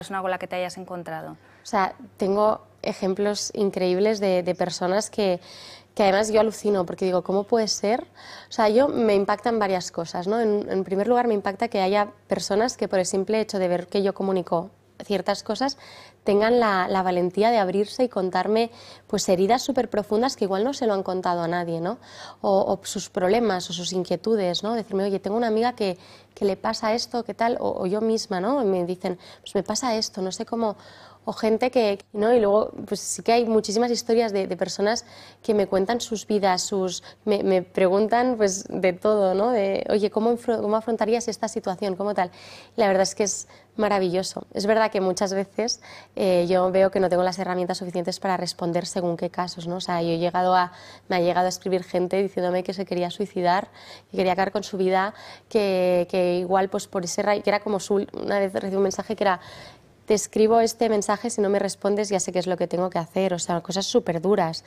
persona con la que te hayas encontrado. O sea, tengo ejemplos increíbles de personas que además yo alucino, porque digo, ¿cómo puede ser? O sea, me impactan varias cosas, ¿no? En primer lugar, me impacta que haya personas que por el simple hecho de ver que yo comunico ciertas cosas tengan la valentía de abrirse y contarme pues heridas súper profundas que igual no se lo han contado a nadie, ¿no? O sus problemas o sus inquietudes, ¿no? Decirme, oye, tengo una amiga que le pasa esto, ¿qué tal? O yo misma, ¿no? Y me dicen, pues me pasa esto, no sé cómo... O gente ¿no? Y luego, pues sí que hay muchísimas historias de personas que me cuentan sus vidas, me preguntan pues de todo, ¿no? De, oye, ¿cómo afrontarías esta situación? ¿Cómo tal? Y la verdad es que es maravilloso. Es verdad que muchas veces yo veo que no tengo las herramientas suficientes para responder según qué casos, ¿no? O sea, me ha llegado a escribir gente diciéndome que se quería suicidar, que quería acabar con su vida, que igual pues por ese rayo, que era como una vez recibí un mensaje que era: te escribo este mensaje, si no me respondes ya sé qué es lo que tengo que hacer, o sea, cosas súper duras.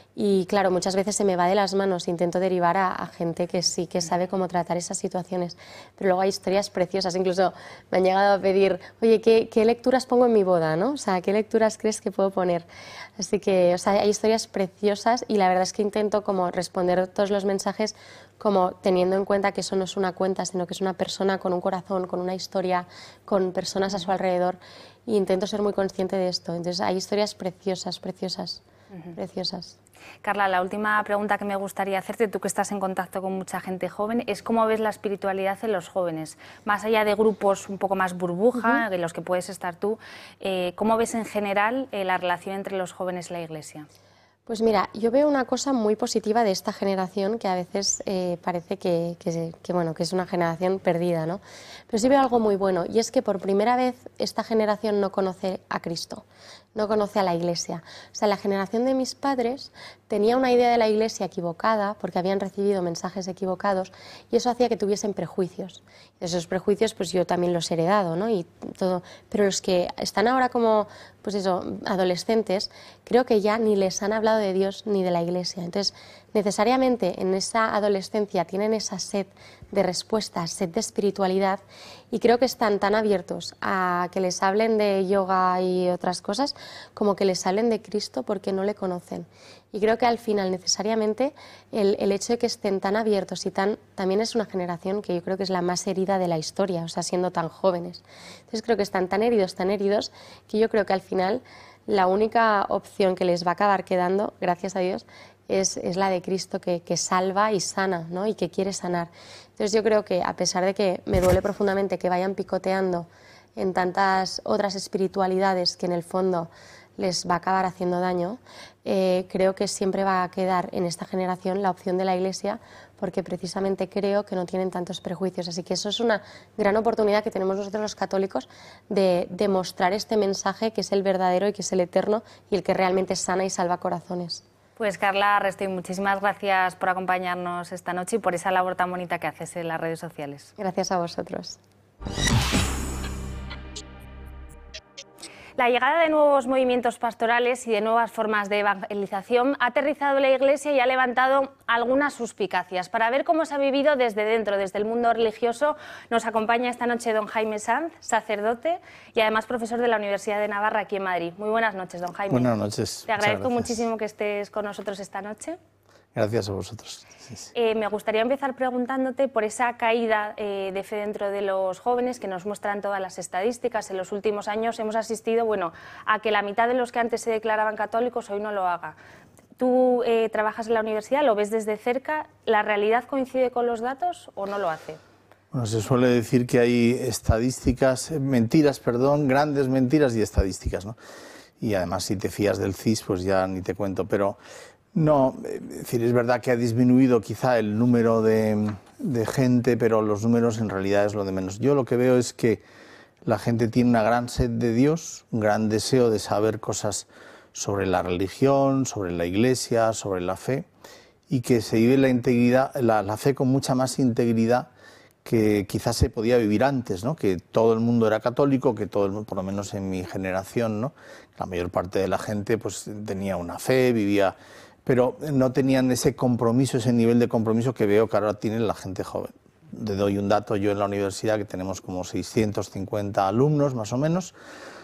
Y claro, muchas veces se me va de las manos, intento derivar a gente que sí que sabe cómo tratar esas situaciones, pero luego hay historias preciosas, incluso me han llegado a pedir, oye, ¿qué lecturas pongo en mi boda, ¿no? O sea, ¿qué lecturas crees que puedo poner? Así que, o sea, hay historias preciosas y la verdad es que intento como responder todos los mensajes como teniendo en cuenta que eso no es una cuenta, sino que es una persona con un corazón, con una historia, con personas a su alrededor, e intento ser muy consciente de esto. Entonces hay historias preciosas, preciosas, preciosas. Carla, la última pregunta que me gustaría hacerte, tú que estás en contacto con mucha gente joven, es cómo ves la espiritualidad en los jóvenes, más allá de grupos un poco más burbuja, en los que puedes estar tú, ¿cómo ves en general la relación entre los jóvenes y la Iglesia? Pues mira, yo veo una cosa muy positiva de esta generación que a veces parece que es una generación perdida, ¿no? Pero sí veo algo muy bueno y es que por primera vez esta generación no conoce a Cristo, no conoce a la Iglesia. O sea, la generación de mis padres tenía una idea de la Iglesia equivocada porque habían recibido mensajes equivocados y eso hacía que tuviesen prejuicios. Esos prejuicios pues yo también los he heredado, ¿no? Y todo. Pero los que están ahora como pues eso, adolescentes, creo que ya ni les han hablado de Dios ni de la Iglesia. Entonces, necesariamente en esa adolescencia tienen esa sed de respuesta, sed de espiritualidad, y creo que están tan abiertos a que les hablen de yoga y otras cosas como que les hablen de Cristo porque no le conocen. Y creo que al final necesariamente el hecho de que estén tan abiertos y también es una generación que yo creo que es la más herida de la historia, o sea, siendo tan jóvenes. Entonces creo que están tan heridos, que yo creo que al final la única opción que les va a acabar quedando, gracias a Dios, es la de Cristo que salva y sana, ¿no? Y que quiere sanar. Entonces yo creo que a pesar de que me duele profundamente que vayan picoteando en tantas otras espiritualidades que en el fondo les va a acabar haciendo daño, creo que siempre va a quedar en esta generación la opción de la Iglesia porque precisamente creo que no tienen tantos prejuicios. Así que eso es una gran oportunidad que tenemos nosotros los católicos de demostrar este mensaje que es el verdadero y que es el eterno y el que realmente sana y salva corazones. Pues Carla Restoy, muchísimas gracias por acompañarnos esta noche y por esa labor tan bonita que haces en las redes sociales. Gracias a vosotros. La llegada de nuevos movimientos pastorales y de nuevas formas de evangelización ha aterrizado la Iglesia y ha levantado algunas suspicacias. Para ver cómo se ha vivido desde dentro, desde el mundo religioso, nos acompaña esta noche don Jaime Sanz, sacerdote y además profesor de la Universidad de Navarra aquí en Madrid. Muy buenas noches, don Jaime. Buenas noches. Te agradezco muchísimo que estés con nosotros esta noche. Gracias a vosotros. Sí, sí. Me gustaría empezar preguntándote por esa caída de fe dentro de los jóvenes que nos muestran todas las estadísticas. En los últimos años hemos asistido a que la mitad de los que antes se declaraban católicos hoy no lo haga. Tú trabajas en la universidad, lo ves desde cerca, ¿la realidad coincide con los datos o no lo hace? Bueno, se suele decir que hay estadísticas, grandes mentiras y estadísticas, ¿no? Y además si te fías del CIS, pues ya ni te cuento, pero... No, es decir, es verdad que ha disminuido quizá el número de gente, pero los números en realidad es lo de menos. Yo lo que veo es que la gente tiene una gran sed de Dios, un gran deseo de saber cosas sobre la religión, sobre la Iglesia, sobre la fe, y que se vive la integridad, la fe con mucha más integridad que quizás se podía vivir antes, ¿no? Que todo el mundo era católico, que todo el mundo, por lo menos en mi generación, ¿no? La mayor parte de la gente pues tenía una fe, vivía... pero no tenían ese compromiso, ese nivel de compromiso que veo que ahora tiene la gente joven. Le doy un dato, yo en la universidad que tenemos como 650 alumnos más o menos,